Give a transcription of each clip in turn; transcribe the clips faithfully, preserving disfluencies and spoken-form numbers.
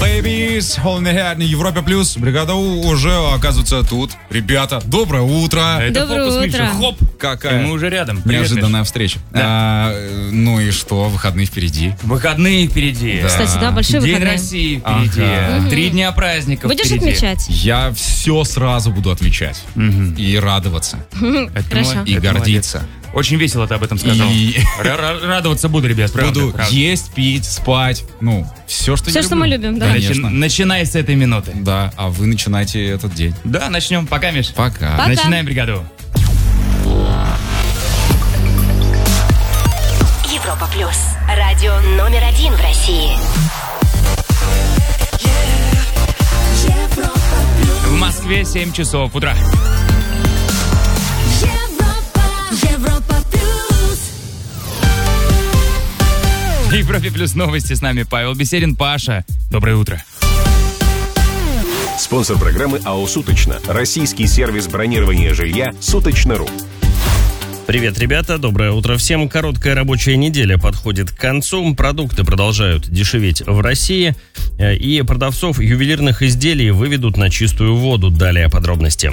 Ladies, Hole in the Head на Европе Плюс. Бригада У уже, оказывается, тут. Ребята, доброе утро. Это Доброе фокус, утро. Миша. Хоп. Какая И мы уже рядом. Привет, неожиданная Миш. встреча. Да. А, ну и что, выходные впереди. Выходные впереди. Да. Кстати, да, большие День выходные. России впереди. Ага. Три дня праздников Будешь впереди. отмечать? Я все сразу буду отмечать. Мгм. И радоваться. Это Хорошо. молодец, И это гордиться. молодец. Очень весело ты об этом сказал. И- Ра- ра- Радоваться буду, ребят, правда. Буду правда. есть, пить, спать. Ну, все, что Все, я что люблю. мы любим, да. Начи- Конечно. Начинай с этой минуты. Да, а вы начинайте этот день. Да, начнем. Пока, Миш. Пока. Пока. Начинаем бригаду. Европа Плюс. Радио номер один в России. В Москве семь часов утра. Европа Плюс. В Европе Плюс новости, с нами Павел Беседин. Паша, доброе утро. Спонсор программы АО «Суточно». Российский сервис бронирования жилья «Суточно.ру». Привет, ребята, доброе утро всем. Короткая рабочая неделя подходит к концу. Продукты продолжают дешеветь в России. э, И продавцов ювелирных изделий выведут на чистую воду. Далее подробности.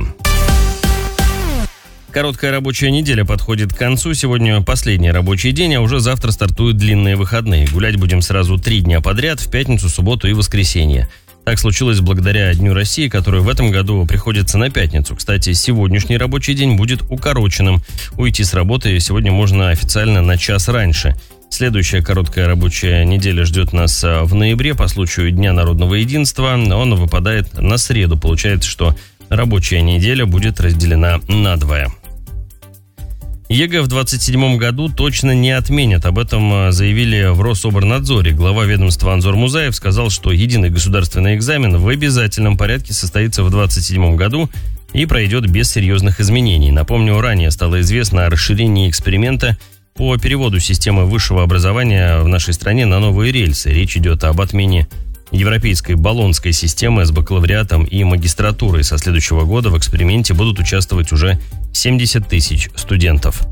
Короткая рабочая неделя подходит к концу. Сегодня последний рабочий день, а уже завтра стартуют длинные выходные. Гулять будем сразу три дня подряд, в пятницу, субботу и воскресенье. Так случилось благодаря Дню России, который в этом году приходится на пятницу. Кстати, сегодняшний рабочий день будет укороченным. Уйти с работы сегодня можно официально на час раньше. Следующая короткая рабочая неделя ждет нас а, в ноябре по случаю Дня народного единства. Он выпадает на среду. Получается, что рабочая неделя будет разделена надвое. ЕГЭ в двадцать седьмом году точно не отменят. Об этом заявили в Рособорнадзоре. Глава ведомства Анзор Музаев сказал, что единый государственный экзамен в обязательном порядке состоится в двадцать седьмом году и пройдет без серьезных изменений. Напомню, ранее стало известно о расширении эксперимента по переводу системы высшего образования в нашей стране на новые рельсы. Речь идет об отмене европейской болонской системы с бакалавриатом и магистратурой. Со следующего года в эксперименте будут участвовать уже семьдесят тысяч студентов.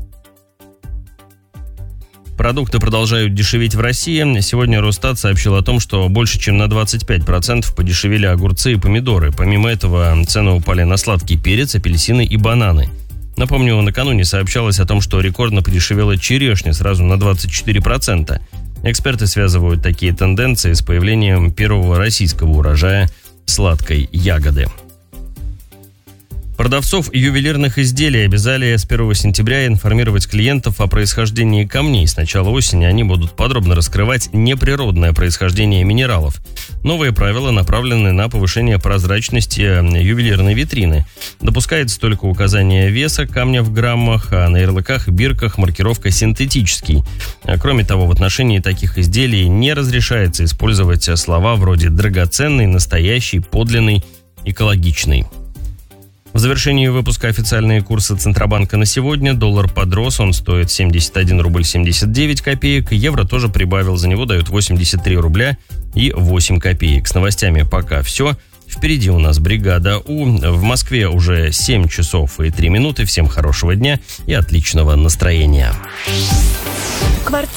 Продукты продолжают дешеветь в России. Сегодня Росстат сообщил о том, что больше чем на двадцать пять процентов подешевели огурцы и помидоры. Помимо этого, цены упали на сладкий перец, апельсины и бананы. Напомню, накануне сообщалось о том, что рекордно подешевела черешня сразу на двадцать четыре процента. Эксперты связывают такие тенденции с появлением первого российского урожая сладкой ягоды. Продавцов ювелирных изделий обязали с первого сентября информировать клиентов о происхождении камней. С начала осени они будут подробно раскрывать неприродное происхождение минералов. Новые правила направлены на повышение прозрачности ювелирной витрины. Допускается только указание веса камня в граммах, а на ярлыках и бирках маркировка «синтетический». Кроме того, в отношении таких изделий не разрешается использовать слова вроде «драгоценный», «настоящий», «подлинный», «экологичный». В завершении выпуска официальные курсы Центробанка на сегодня. Доллар подрос, он стоит семьдесят один рубль семьдесят девять копеек. Евро тоже прибавил, за него дают восемьдесят три рубля и восемь копеек. С новостями пока все. Впереди у нас бригада У. В Москве уже семь часов и три минуты. Всем хорошего дня и отличного настроения. Квартира.